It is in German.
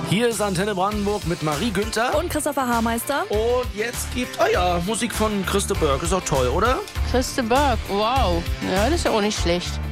Hier ist Antenne Brandenburg mit Marie Günther. Und Christopher Haarmeister. Und jetzt gibt, Musik von Christa Burke. Ist auch toll, oder? Christa Burke, wow. Ja, das ist ja auch nicht schlecht.